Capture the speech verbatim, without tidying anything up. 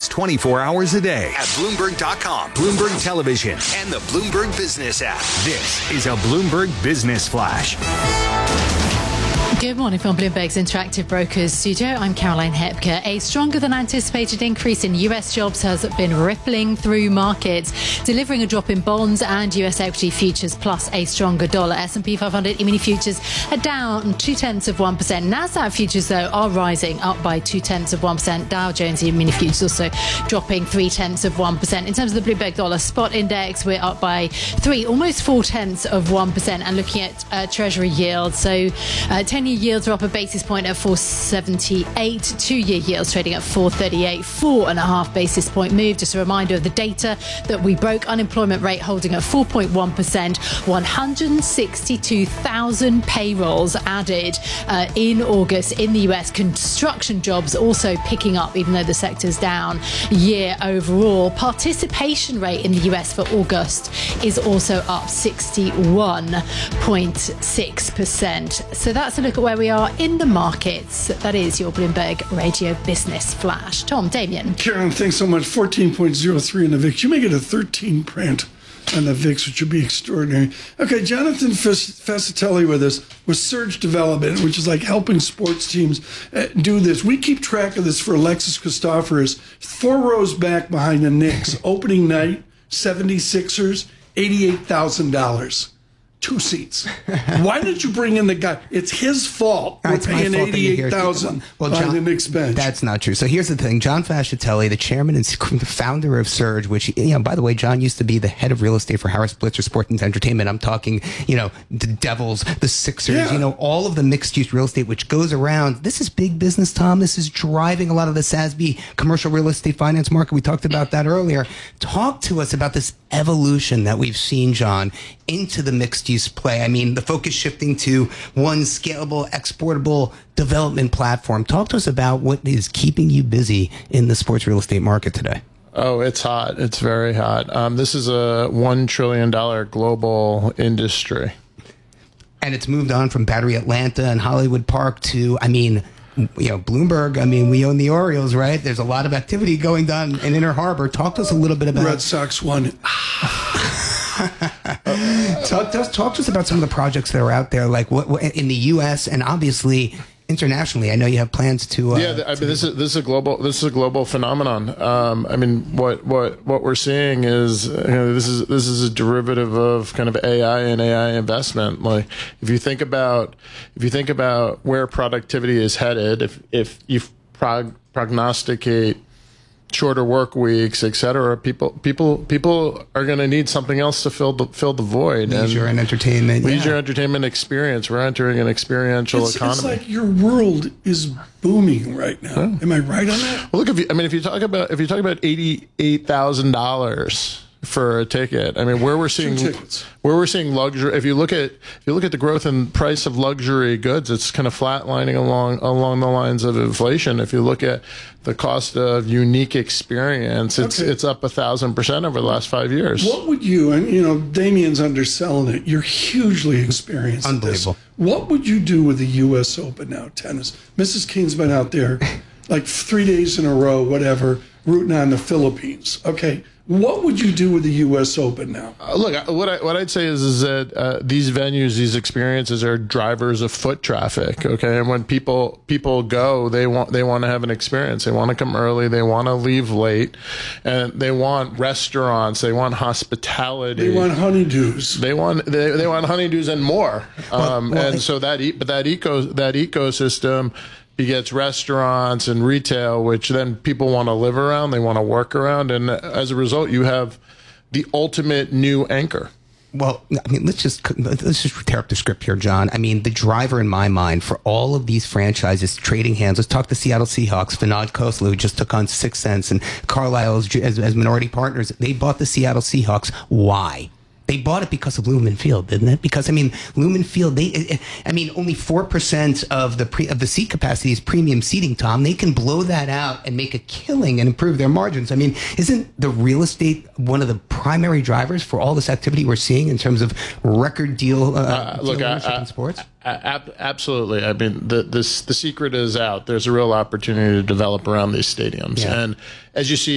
twenty-four hours a day at Bloomberg dot com, Bloomberg Television, and the Bloomberg Business app. This is a Bloomberg Business Flash. Good morning from Bloomberg's Interactive Brokers studio. I'm Caroline Hepker. A stronger than anticipated increase in U S jobs has been rippling through markets, delivering a drop in bonds and U S equity futures, plus a stronger dollar. S and P five hundred E-mini futures are down two-tenths of one percent. NASDAQ futures, though, are rising, up by two-tenths of one percent. Dow Jones E-mini futures also dropping three-tenths of one percent. In terms of the Bloomberg dollar spot index, we're up by three, almost four-tenths of one percent. And looking at uh, Treasury yield, so uh, ten-year yields are up a basis point at four seventy-eight. Two-year yields trading at four thirty-eight. Four and a half basis point move. Just a reminder of the data that we broke. Unemployment rate holding at four point one percent. one hundred sixty-two thousand payrolls added uh, in August in the U S. Construction jobs also picking up, even though the sector's down year overall. Participation rate in the U S for August is also up sixty-one point six percent. So that's a look at where we are in the markets. That is your Bloomberg Radio Business Flash. Tom, Damien. Karen, thanks so much. fourteen point oh three in the V I X. You may get a thirteen print on the V I X, which would be extraordinary. Okay, Jonathan Fascitelli with us with Surge Development, which is like helping sports teams uh, do this. We keep track of this for Alexis Christoforous. Four rows back behind the Knicks. Opening night, seventy-sixers, eighty-eight thousand dollars. Two seats. Why did you bring in the guy? It's his fault. We're it's paying eighty-eight thousand well, on John, the Knicks bench. That's not true. So here's the thing. John Fascitelli, the chairman and founder of Surge, which, you know, by the way, John used to be the head of real estate for Harris Blitzer Sport and Entertainment. I'm talking, you know, the Devils, the Sixers, yeah. you know, all of the mixed-use real estate which goes around. This is big business, Tom. This is driving a lot of the S A S B commercial real estate finance market. We talked about that earlier. Talk to us about this evolution that we've seen, John, into the mixed-use play. I mean, the focus shifting to one scalable, exportable development platform. Talk to us about what is keeping you busy in the sports real estate market today. Oh, it's hot. It's very hot. Um, this is a one trillion dollars global industry. And it's moved on from Battery Atlanta and Hollywood Park to, I mean, you know, Bloomberg. I mean, we own the Orioles, right? There's a lot of activity going on in Inner Harbor. Talk to us a little bit about Red Sox won. talk, talk, talk to us about some of the projects that are out there, like what, what in the U S and obviously internationally. I know you have plans to. Uh, yeah, I mean, this is this is a global this is a global phenomenon. Um, I mean, what what what we're seeing is, you know, this is this is a derivative of kind of A I and A I investment. Like, if you think about if you think about where productivity is headed, if if you prog- prognosticate shorter work weeks, et cetera, people people people are going to need something else to fill the fill the void. Leisure and, and entertainment. Leisure, yeah. entertainment, experience. We're entering an experiential it's, economy. It's like your world is booming right now. Yeah. Am I right on that? Well, look, if you, I mean, if you talk about if you talk about eighty-eight thousand dollars for a ticket, I mean, where we're seeing where we're seeing luxury. If you look at if you look at the growth in price of luxury goods, it's kind of flatlining along along the lines of inflation. If you look at the cost of unique experience, it's okay. it's up a thousand percent over the last five years. What would you, and you know, Damien's underselling it. You're hugely experienced. Unbelievable. What would you do with the U S Open now, tennis? Missus King's been out there like three days in a row, whatever, rooting on the Philippines. Okay. What would you do with the U S Open now? Uh, look, what I what I'd say is is that uh, these venues, these experiences are drivers of foot traffic. Okay, and when people people go, they want they want to have an experience. They want to come early. They want to leave late, and they want restaurants. They want hospitality. They want honeydews. They want they, they want honeydews and more. Um, well, well, and so that e- but that eco that ecosystem begets restaurants and retail, which then people want to live around, they want to work around, and as a result, you have the ultimate new anchor. Well, I mean, let's just let's just tear up the script here, John. I mean, the driver in my mind for all of these franchises trading hands. Let's talk the Seattle Seahawks. Vinod Khosla, who just took on Sixth Sense, and Carlisle as, as, as minority partners. They bought the Seattle Seahawks. Why? They bought it because of Lumen Field, didn't it? Because, I mean, Lumen Field, they, I mean, only four percent of the pre, of the seat capacity is premium seating, Tom. They can blow that out and make a killing and improve their margins. I mean, isn't the real estate one of the primary drivers for all this activity we're seeing in terms of record deal, uh, uh, deal look, ownership I, I, in sports? I, I, absolutely. I mean, the, this, the secret is out. There's a real opportunity to develop around these stadiums. Yeah. And as you see,